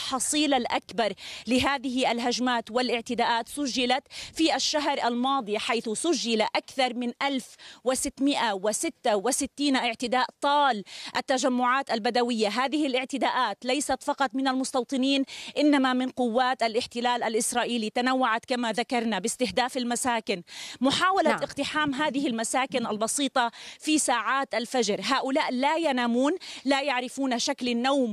الحصيلة الأكبر لهذه الهجمات والاعتداءات سجلت في الشهر الماضي، حيث سجل أكثر من 1666 اعتداء طال التجمعات البدوية. هذه الاعتداءات ليست فقط من المستوطنين، إنما من قوات الاحتلال الإسرائيلي، تنوعت كما ذكرنا باستهداف المساكن، محاولة اقتحام هذه المساكن البسيطة في ساعات الفجر. هؤلاء لا ينامون، لا يعرفون شكل النوم